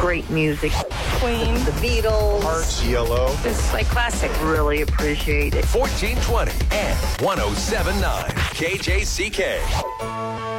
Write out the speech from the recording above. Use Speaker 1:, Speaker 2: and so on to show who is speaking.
Speaker 1: Great music.
Speaker 2: Queen.
Speaker 1: The Beatles.
Speaker 3: Hearts. Yellow.
Speaker 2: It's like classic.
Speaker 1: Really appreciate it.
Speaker 4: 1420 and 1079 KJCK.